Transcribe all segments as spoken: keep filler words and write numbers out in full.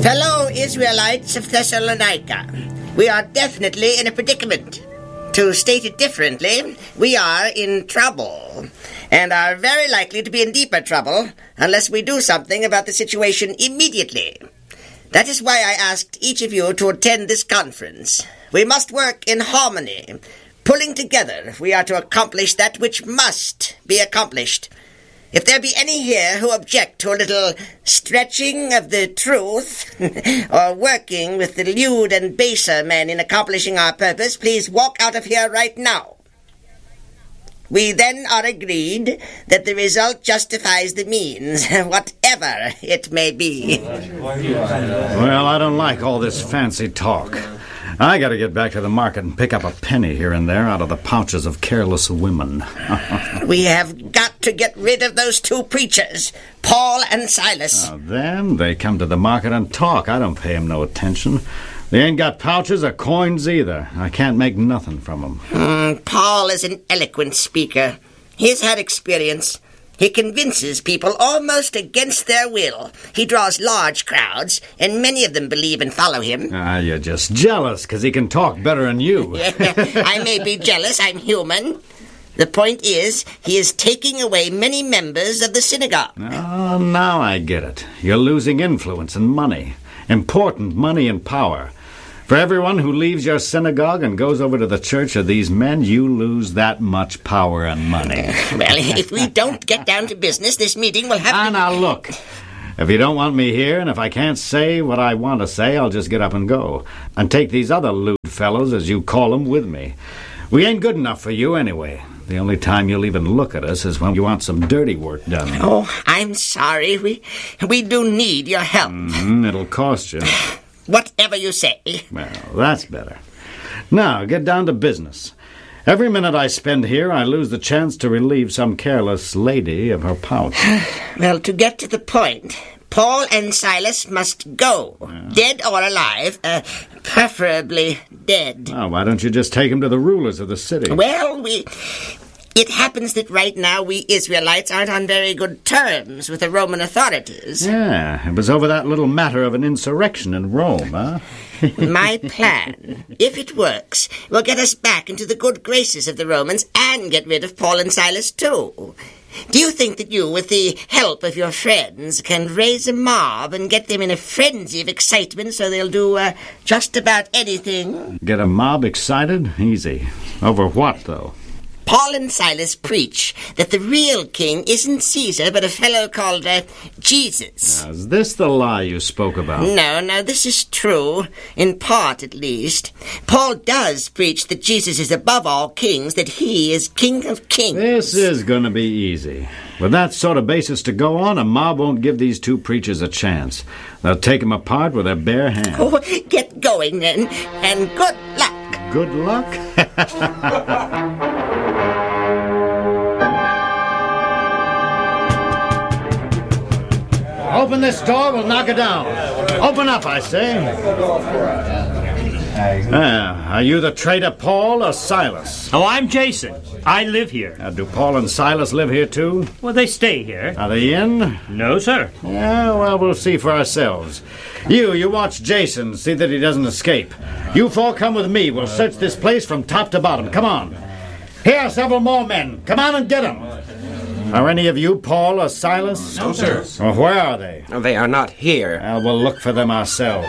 Fellow Israelites of Thessalonica, we are definitely in a predicament. To state it differently, we are in trouble, and are very likely to be in deeper trouble unless we do something about the situation immediately. That is why I asked each of you to attend this conference. We must work in harmony, pulling together if we are to accomplish that which must be accomplished. If there be any here who object to a little stretching of the truth, or working with the lewd and baser men in accomplishing our purpose, please walk out of here right now. We then are agreed that the result justifies the means, whatever it may be. Well, I don't like all this fancy talk. I gotta get back to the market and pick up a penny here and there out of the pouches of careless women. We have got to get rid of those two preachers, Paul and Silas. Now, them, they come to the market and talk. I don't pay them no attention. They ain't got pouches or coins either. I can't make nothing from them. Mm, Paul is an eloquent speaker. He's had experience. He convinces people almost against their will. He draws large crowds, and many of them believe and follow him. Ah, you're just jealous because he can talk better than you. I may be jealous. I'm human. The point is, he is taking away many members of the synagogue. Oh, now I get it. You're losing influence and money. Important money and power. For everyone who leaves your synagogue and goes over to the church of these men, you lose that much power and money. Well, if we don't get down to business, this meeting will have ah, to... now look. If you don't want me here, and if I can't say what I want to say, I'll just get up and go. And take these other lewd fellows, as you call them, with me. We ain't good enough for you anyway. The only time you'll even look at us is when you want some dirty work done. Oh, I'm sorry. We we do need your help. Mm-hmm, it'll cost you. Whatever you say. Well, that's better. Now, get down to business. Every minute I spend here, I lose the chance to relieve some careless lady of her pouch. Well, to get to the point, Paul and Silas must go, yeah. Dead or alive, uh, preferably dead. Oh, why don't you just take them to the rulers of the city? Well, we... It happens that right now we Israelites aren't on very good terms with the Roman authorities. Yeah, it was over that little matter of an insurrection in Rome, huh? My plan, if it works, will get us back into the good graces of the Romans and get rid of Paul and Silas, too. Do you think that you, with the help of your friends, can raise a mob and get them in a frenzy of excitement so they'll do uh, just about anything? Get a mob excited? Easy. Over what, though? Paul and Silas preach that the real king isn't Caesar, but a fellow called uh, Jesus. Now, is this the lie you spoke about? No, no, this is true, in part at least. Paul does preach that Jesus is above all kings, that he is King of kings. This is going to be easy. With that sort of basis to go on, a mob won't give these two preachers a chance. They'll take them apart with their bare hands. Oh, get going, then, and good luck. Good luck? Open this door, we'll knock it down. Open up, I say. Uh, are you the traitor Paul or Silas? Oh, I'm Jason. I live here. Uh, do Paul and Silas live here, too? Well, they stay here. Are they in? No, sir. Yeah, well, we'll see for ourselves. You, you watch Jason, see that he doesn't escape. You four come with me. We'll search this place from top to bottom. Come on. Here are several more men. Come on and get them. Are any of you Paul or Silas? No, sir. Well, where are they? They are not here. Well, we'll look for them ourselves.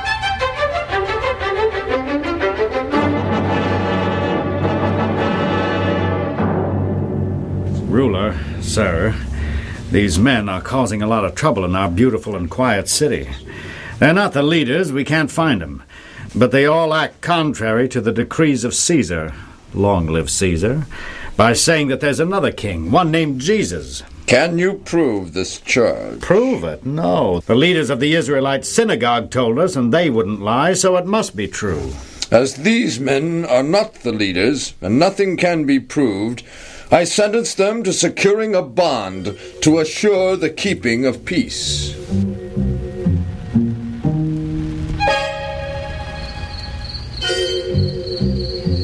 Ruler, sir, these men are causing a lot of trouble in our beautiful and quiet city. They're not the leaders, we can't find them. But they all act contrary to the decrees of Caesar, long live Caesar, by saying that there's another king, one named Jesus. Can you prove this charge? Prove it? No. The leaders of the Israelite synagogue told us, and they wouldn't lie, so it must be true. As these men are not the leaders, and nothing can be proved, I sentence them to securing a bond to assure the keeping of peace.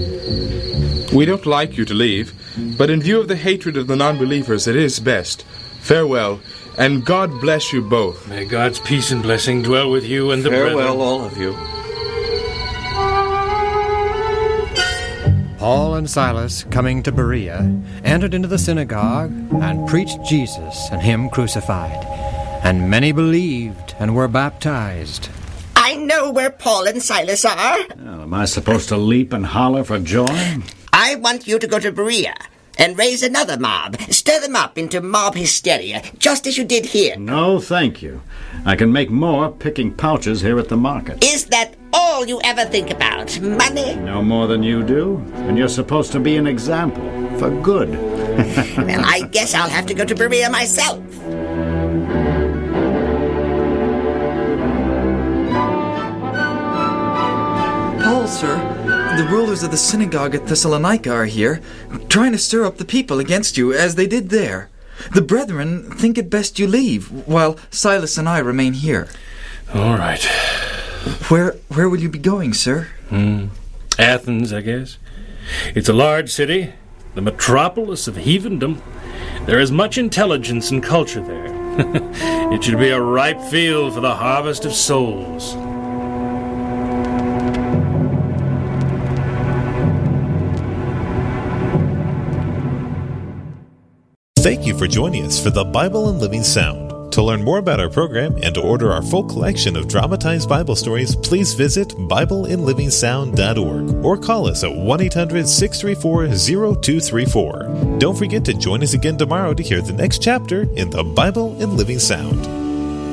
We don't like you to leave, but in view of the hatred of the non-believers, it is best. Farewell, and God bless you both. May God's peace and blessing dwell with you and the Farewell, brethren. all of you. Paul and Silas, coming to Berea, entered into the synagogue and preached Jesus and him crucified. And many believed and were baptized. I know where Paul and Silas are. Well, am I supposed to leap and holler for joy? I want you to go to Berea and raise another mob. Stir them up into mob hysteria, just as you did here. No, thank you. I can make more picking pouches here at the market. Is that all you ever think about? Money? No more than you do. And you're supposed to be an example. For good. Well, I guess I'll have to go to Berea myself. Paul, sir, the rulers of the synagogue at Thessalonica are here, trying to stir up the people against you, as they did there. The brethren think it best you leave, while Silas and I remain here. All right. Where where will you be going, sir? Hmm. Athens, I guess. It's a large city, the metropolis of heathendom. There is much intelligence and culture there. It should be a ripe field for the harvest of souls. Thank you for joining us for the Bible in Living Sound. To learn more about our program and to order our full collection of dramatized Bible stories, please visit Bible in Living Sound dot org or call us at one eight hundred, six three four, zero two three four. Don't forget to join us again tomorrow to hear the next chapter in the Bible in Living Sound.